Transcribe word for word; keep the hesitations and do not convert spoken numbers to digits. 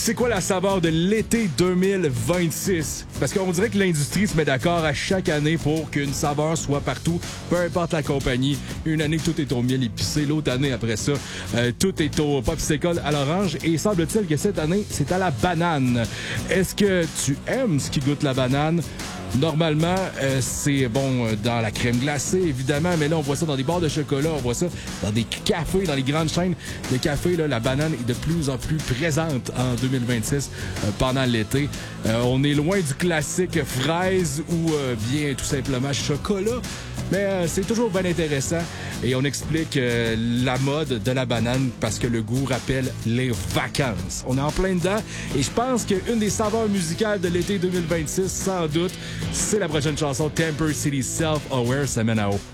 C'est quoi la saveur de l'été deux mille vingt-six? Parce qu'on dirait que l'industrie se met d'accord à chaque année pour qu'une saveur soit partout, peu importe la compagnie. Une année, tout est au miel épicé. L'autre année, après ça, euh, tout est au popsicle à l'orange. Et semble-t-il que cette année, c'est à la banane. Est-ce que tu aimes ce qui goûte la banane? Normalement, euh, c'est bon euh, dans la crème glacée, évidemment, mais là, on voit ça dans des barres de chocolat, on voit ça dans des cafés, dans les grandes chaînes de café. Là, la banane est de plus en plus présente en deux mille vingt-six euh, pendant l'été. Euh, on est loin du classique fraise ou euh, bien tout simplement chocolat, mais euh, c'est toujours bien intéressant et on explique euh, la mode de la banane parce que le goût rappelle les vacances. On est en plein dedans et je pense qu'une des saveurs musicales de l'été deux mille vingt-six, sans doute, c'est la prochaine chanson Temper City Self-Aware, ça mène à haut.